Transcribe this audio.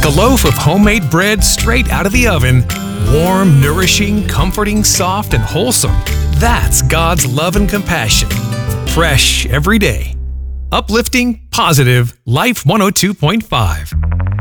Like a loaf of homemade bread straight out of the oven, warm, nourishing, comforting, soft, and wholesome. That's God's love and compassion. Fresh every day. Uplifting, positive, Life 102.5.